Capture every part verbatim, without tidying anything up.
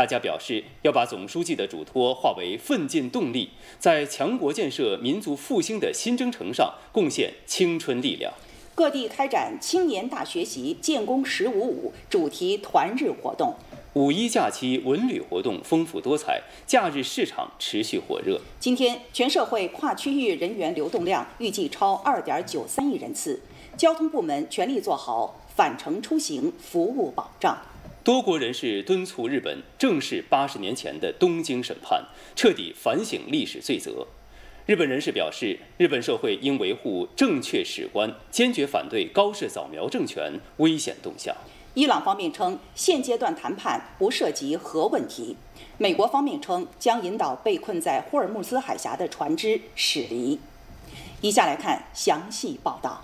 大家表示要把总书记的嘱托化为奋进动力，在强国建设、民族复兴的新征程上贡献青春力量。 各地开展青年大学习、建功十五五主题团日活动。 五一假期文旅活动丰富多彩，假日市场持续火热。 今天，全社会跨区域人员流动量预计超二点九三亿人次，交通部门全力做好返程出行服务保障。 多国人士敦促日本正视八十年前的东京审判，彻底反省历史罪责。日本人士表示，日本社会应维护正确史观，坚决反对高市扫描政权危险动向。 伊朗方面称，现阶段谈判不涉及核问题。美国方面称，将引导被困在霍尔木兹海峡的船只驶离。以下来看详细报道。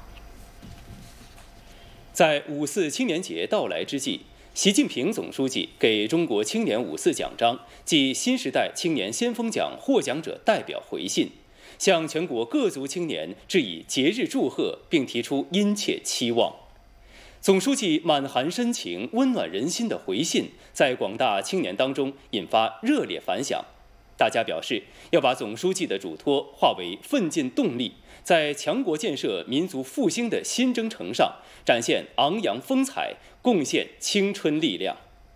在五四青年节到来之际，习近平总书记给中国青年五四奖章暨新时代青年先锋奖获奖者代表回信，向全国各族青年致以节日祝贺，并提出殷切期望。总书记满含深情、温暖人心的回信，在广大青年当中引发热烈反响。大家表示要把总书记的嘱托化为奋进动力，在强国建设、民族复兴的新征程上展现昂扬风采，贡献青春力量。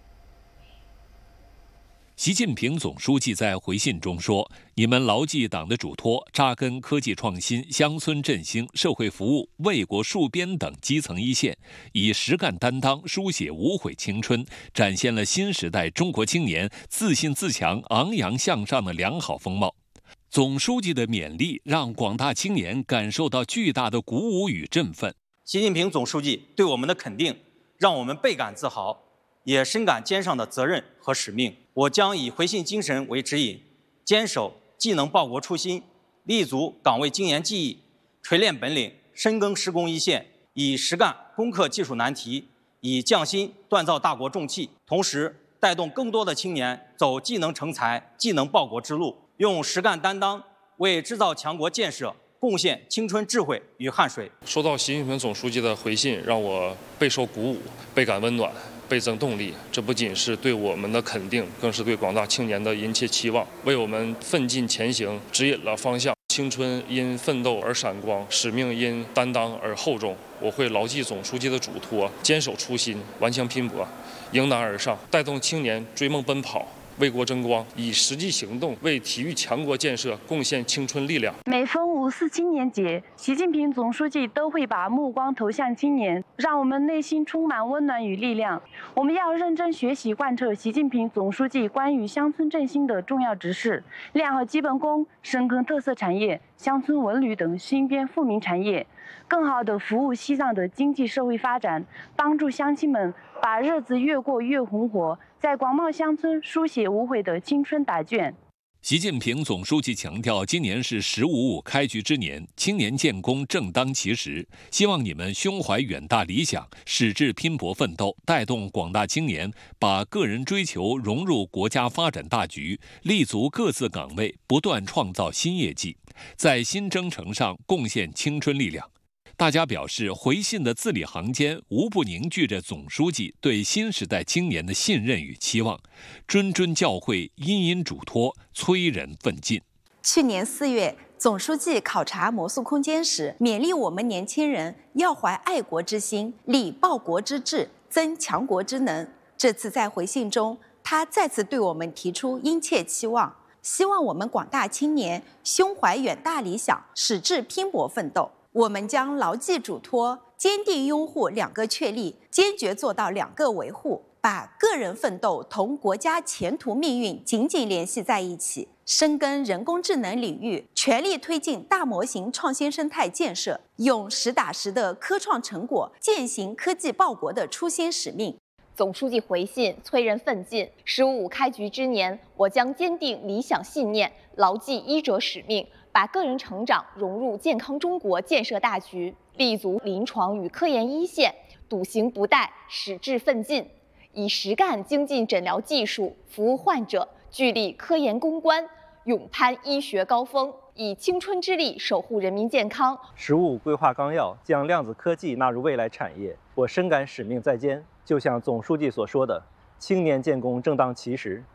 习近平总书记在回信中说：“你们牢记党的嘱托，扎根科技创新、乡村振兴、社会服务、为国戍边等基层一线，以实干担当书写无悔青春，展现了新时代中国青年自信自强、昂扬向上的良好风貌。”总书记的勉励让广大青年感受到巨大的鼓舞与振奋。 习近平总书记对我们的肯定，让我们倍感自豪，也深感肩上的责任和使命。我将以回信精神为指引，坚守技能报国初心，立足岗位经验技艺，锤炼本领，深耕施工一线，以实干攻克技术难题，以匠心锻造大国重器，同时带动更多的青年走技能成才、技能报国之路，用实干担当为制造强国建设贡献青春智慧与汗水。 收到习近平总书记的回信，让我备受鼓舞，倍感温暖，倍增动力。这不仅是对我们的肯定，更是对广大青年的殷切期望，为我们奋进前行指引了方向。青春因奋斗而闪光，使命因担当而厚重。我会牢记总书记的嘱托，坚守初心，顽强拼搏，迎难而上，带动青年追梦奔跑，为国争光，以实际行动为体育强国建设贡献青春力量。 每逢五四青年节，习近平总书记都会把目光投向青年，让我们内心充满温暖与力量。我们要认真学习贯彻习近平总书记关于乡村振兴的重要指示，练好基本功，深耕特色产业、乡村文旅等新编富民产业，更好地服务西藏的经济社会发展，帮助乡亲们把日子越过越红火，在广袤乡村书写无悔的青春答卷。 习近平总书记强调，今年是“十五五”开局之年，青年建功正当其时。希望你们胸怀远大理想，矢志拼搏奋斗，带动广大青年把个人追求融入国家发展大局，立足各自岗位，不断创造新业绩，在新征程上贡献青春力量。大家表示，回信的字里行间无不凝聚着总书记对新时代青年的信任与期望，谆谆教诲，殷殷嘱托，催人奋进。 去年四月，总书记考察魔术空间时，勉励我们年轻人要怀爱国之心，立报国之志，增强国之能。这次在回信中，他再次对我们提出殷切期望，希望我们广大青年胸怀远大理想，矢志拼搏奋斗。我们将牢记嘱托，坚定拥护两个确立，坚决做到两个维护，把个人奋斗同国家前途命运紧紧联系在一起，深耕人工智能领域，全力推进大模型创新生态建设，用实打实的科创成果践行科技报国的初心使命。 总书记回信催人奋进，十五五开局之年，我将坚定理想信念，牢记医者使命，把个人成长融入健康中国建设大局，立足临床与科研一线，笃行不怠，矢志奋进，以实干精进诊疗技术服务患者，聚力科研攻关，勇攀医学高峰，以青春之力守护人民健康。 十五五规划纲要将量子科技纳入未来产业，我深感使命在肩。就像总书记所说的，青年建功正当其时，